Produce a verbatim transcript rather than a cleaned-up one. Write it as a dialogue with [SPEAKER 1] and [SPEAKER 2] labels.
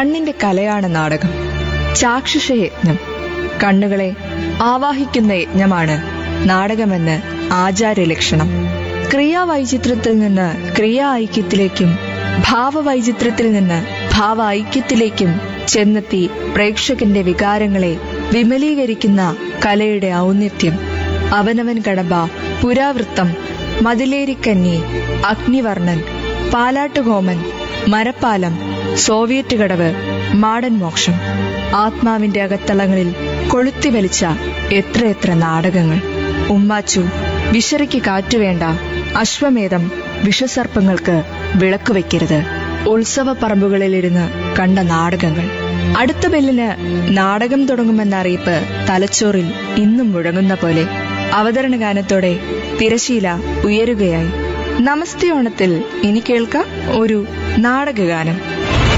[SPEAKER 1] കണ്ണിന്റെ കലയാണ് നാടകം. ചാക്ഷുഷയജ്ഞം, കണ്ണുകളെ ആവാഹിക്കുന്ന യജ്ഞമാണ് നാടകമെന്ന് ആചാര്യലക്ഷണം. ക്രിയാവൈചിത്രത്തിൽ നിന്ന് ക്രിയാ ഐക്യത്തിലേക്കും ഭാവവൈചിത്രത്തിൽ നിന്ന് ഭാവ ഐക്യത്തിലേക്കും ചെന്നെത്തി പ്രേക്ഷകന്റെ വികാരങ്ങളെ വിമലീകരിക്കുന്ന കലയുടെ ഔന്നത്യം. അവനവൻ കടമ്പ, പുരാവൃത്തം, മതിലേരിക്കന്നി, അഗ്നിവർണ്ണൻ, പാലാട്ടുകോമൻ, മരപ്പാലം, സോവിയറ്റ് കടവ്, മാടൻ മോക്ഷം, ആത്മാവിന്റെ അകത്തളങ്ങളിൽ കൊളുത്തിവലിച്ച എത്രയെത്ര നാടകങ്ങൾ. ഉമ്മാച്ചു, വിശറിക്ക് കാറ്റുവേണ്ട, അശ്വമേധം, വിഷസർപ്പങ്ങൾക്ക് വിളക്കുവെക്കരുത്, ഉത്സവ പറമ്പുകളിലിരുന്ന് കണ്ട നാടകങ്ങൾ. അടുത്ത ബെല്ലിന് നാടകം തുടങ്ങുമെന്ന അറിയിപ്പ് തലച്ചോറിൽ ഇന്നും മുഴങ്ങുന്ന പോലെ അവതരണ ഗാനത്തോടെ തിരശീല ഉയരുകയായി. നമസ്തേ ഓണത്തിൽ ഇനി കേൾക്കാം ഒരു നാടകഗാനം.